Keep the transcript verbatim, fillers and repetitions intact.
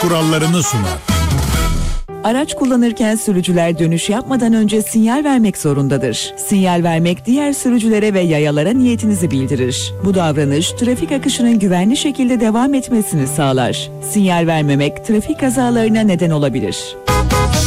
kurallarını sunar. Araç kullanırken sürücüler dönüş yapmadan önce sinyal vermek zorundadır. Sinyal vermek diğer sürücülere ve yayalara niyetinizi bildirir. Bu davranış trafik akışının güvenli şekilde devam etmesini sağlar. Sinyal vermemek trafik kazalarına neden olabilir.